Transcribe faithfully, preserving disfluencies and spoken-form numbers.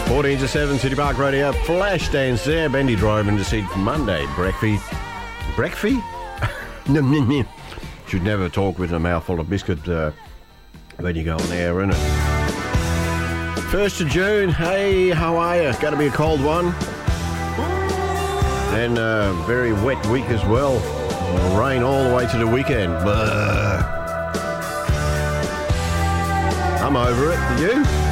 fourteen to seven, City Park Radio. Flash dance there. Bendy driving to see Monday. Breakfast. Breakfast? Should never talk with a mouthful of biscuit uh, when you go on air, innit? First of June. Hey, how are you? Going to be a cold one. And a very wet week as well. Rain all the way to the weekend. Blah. I'm over it. You?